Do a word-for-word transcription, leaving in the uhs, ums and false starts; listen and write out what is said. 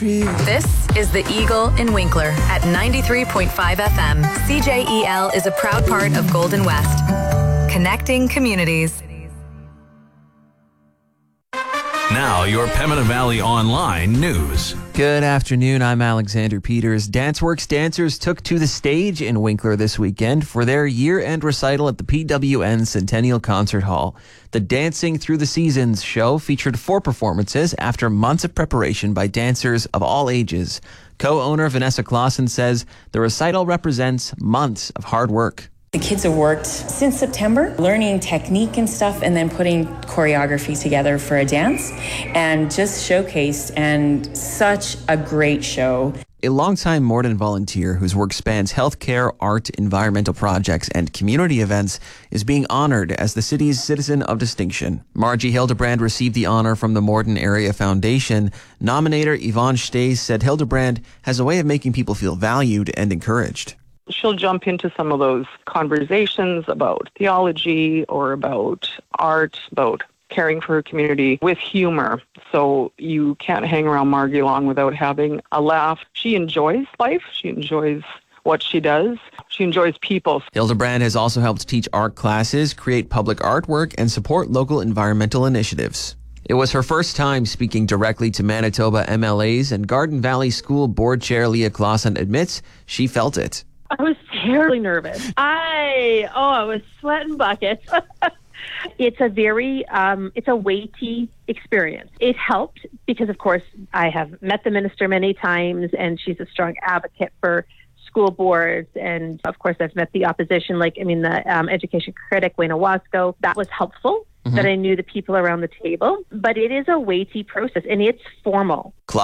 This is The Eagle in Winkler at ninety-three point five F M. C J E L is a proud part of Golden West, connecting communities. Now, your Pembina Valley Online news. Good afternoon, I'm Alexander Peters. DanceWorks dancers took to the stage in Winkler this weekend for their year-end recital at the P W N Centennial Concert Hall. The Dancing Through the Seasons show featured four performances after months of preparation by dancers of all ages. Co-owner Vanessa Clausen says the recital represents months of hard work. The kids have worked since September, learning technique and stuff, and then putting choreography together for a dance, and just showcased, and such a great show. A longtime Morden volunteer whose work spans healthcare, art, environmental projects, and community events is being honored as the city's Citizen of Distinction. Margie Hildebrand received the honor from the Morden Area Foundation. Nominator Yvonne Stace said Hildebrand has a way of making people feel valued and encouraged. She'll jump into some of those conversations about theology or about art, about caring for her community with humor. So you can't hang around Margie long without having a laugh. She enjoys life. She enjoys what she does. She enjoys people. Hildebrand has also helped teach art classes, create public artwork, and support local environmental initiatives. It was her first time speaking directly to Manitoba M L As, and Garden Valley School Board Chair Leah Clausen admits she felt it. I was terribly nervous. I, oh, I was sweating buckets. It's a very, um, it's a weighty experience. It helped because, of course, I have met the minister many times, and she's a strong advocate for school boards. And, of course, I've met the opposition, like, I mean, the um, education critic, Wayne Owasco. That was helpful, mm-hmm. that I knew the people around the table. But it is a weighty process, and it's formal.